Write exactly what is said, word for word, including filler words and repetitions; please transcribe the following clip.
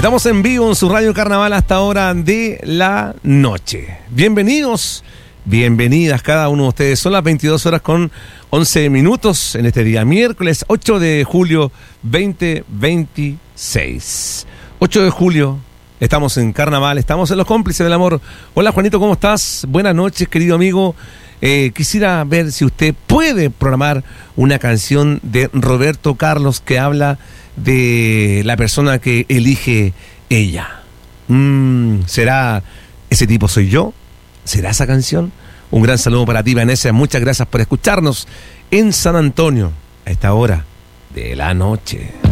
Estamos en vivo en su Radio Carnaval hasta hora de la noche. Bienvenidos, bienvenidas cada uno de ustedes. Son las veintidós horas con once minutos en este día, miércoles ocho de julio veinte veintiséis. ocho de julio, estamos en Carnaval, estamos en Los Cómplices del Amor. Hola Juanito, ¿cómo estás? Buenas noches, querido amigo. Eh, quisiera ver si usted puede programar una canción de Roberto Carlos que habla de la persona que elige ella. Mm, ¿Será ese tipo soy yo? ¿Será esa canción? Un gran saludo para ti, Vanessa. Muchas gracias por escucharnos en San Antonio a esta hora de la noche.